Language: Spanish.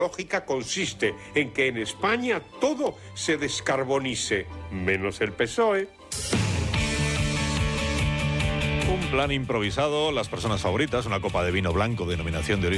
lógica consiste en que en España todo se descarbonice, menos el PSOE. Un plan improvisado, las personas favoritas, una copa de vino blanco, denominación de origen